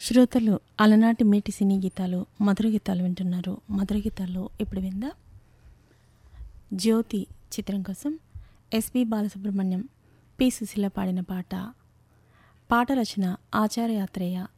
శ్రోతలు అలనాటి మేటి సినీ గీతాలు మధుర గీతాలు వింటున్నారు. మధుర గీతాల్లో ఇప్పుడు విందా జ్యోతి చిత్రం కోసం ఎస్పి బాలసుబ్రహ్మణ్యం, పి సుశీల పాడిన పాట. పాట రచన ఆచార్య ఆత్రేయ,